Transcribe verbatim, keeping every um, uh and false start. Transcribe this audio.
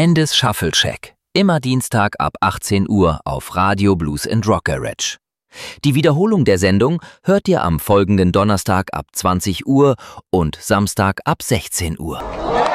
Endys Shuffle Check. Immer Dienstag ab achtzehn Uhr auf Radio Blues and Rock Garage. Die Wiederholung der Sendung hört ihr am folgenden Donnerstag ab zwanzig Uhr und Samstag ab sechzehn Uhr.